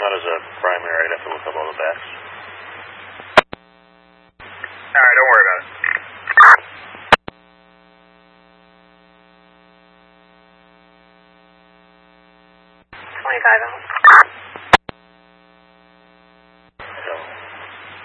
not as a primary. I'd have to look up all the backs. Alright, don't worry about it. 25 out.